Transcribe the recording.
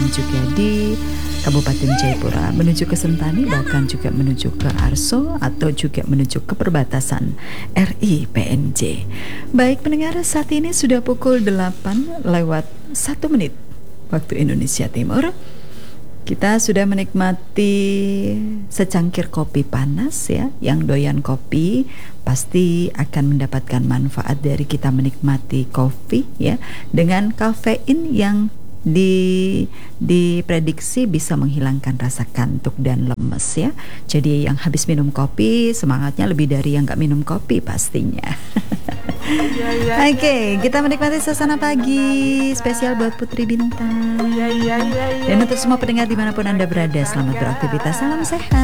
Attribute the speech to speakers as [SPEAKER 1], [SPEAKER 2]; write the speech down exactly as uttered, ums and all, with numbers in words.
[SPEAKER 1] juga di Kabupaten Jayapura, menuju ke Sentani, bahkan juga menuju ke Arso atau juga menuju ke perbatasan R I P N J. Baik pendengar, saat ini sudah pukul delapan lewat satu menit waktu Indonesia Timur. Kita sudah menikmati secangkir kopi panas ya. Yang doyan kopi pasti akan mendapatkan manfaat dari kita menikmati kopi ya, dengan kafein yang di diprediksi bisa menghilangkan rasa kantuk dan lemes ya. Jadi yang habis minum kopi semangatnya lebih dari yang gak minum kopi pastinya. Oke, okay, kita menikmati suasana pagi spesial buat Putri Bintang. Dan untuk semua pendengar dimanapun Anda berada, selamat beraktivitas, salam sehat.